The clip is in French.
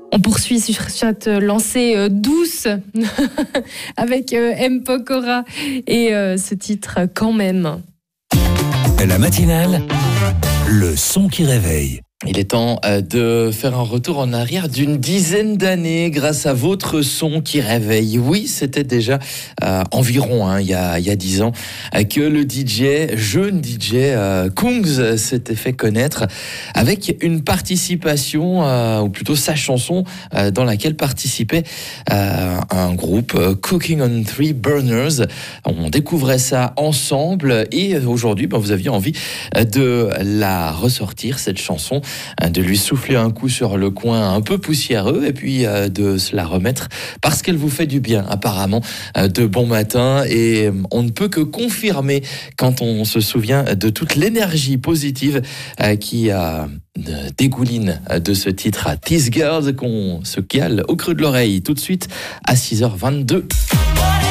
On poursuit sur cette lancée douce avec M. Pokora et ce titre Quand même. La matinale, le son qui réveille. Il est temps de faire un retour en arrière d'une dizaine d'années grâce à votre son qui réveille. Oui, c'était déjà environ il y a 10 ans que le jeune DJ Kungs s'était fait connaître avec une participation, ou plutôt sa chanson dans laquelle participait un groupe Cooking on Three Burners. On découvrait ça ensemble et aujourd'hui vous aviez envie de la ressortir, cette chanson, de lui souffler un coup sur le coin un peu poussiéreux et puis de se la remettre parce qu'elle vous fait du bien apparemment de bon matin, et on ne peut que confirmer quand on se souvient de toute l'énergie positive qui dégouline de ce titre These Girls, qu'on se cale au creux de l'oreille tout de suite à 6h22.